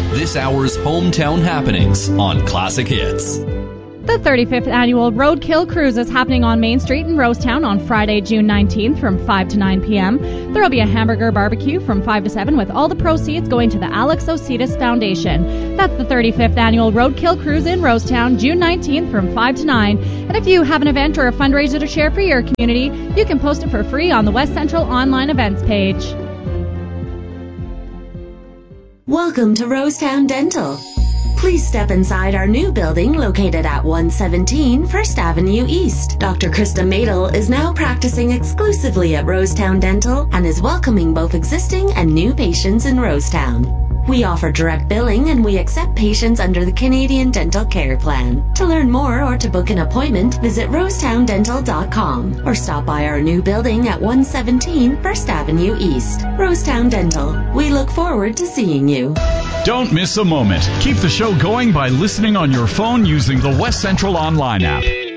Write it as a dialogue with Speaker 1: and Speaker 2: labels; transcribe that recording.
Speaker 1: this hour's hometown happenings on Classic Hits.
Speaker 2: The 35th Annual Roadkill Cruise is happening on Main Street in Rosetown on Friday, June 19th from 5 to 9 p.m. There will be a hamburger barbecue from 5 to 7 with all the proceeds going to the Alex Ositis Foundation. That's the 35th Annual Roadkill Cruise in Rosetown, June 19th from 5 to 9. And if you have an event or a fundraiser to share for your community, you can post it for free on the West Central online events page.
Speaker 3: Welcome to Rosetown Dental. Please step inside our new building located at 117 First Avenue East. Dr. Krista Madel is now practicing exclusively at Rosetown Dental and is welcoming both existing and new patients in Rosetown. We offer direct billing and we accept patients under the Canadian Dental Care Plan. To learn more or to book an appointment, visit rosetowndental.com or stop by our new building at 117 First Avenue East. Rosetown Dental. We look forward to seeing you.
Speaker 4: Don't miss a moment. Keep the show going by listening on your phone using the West Central Online app.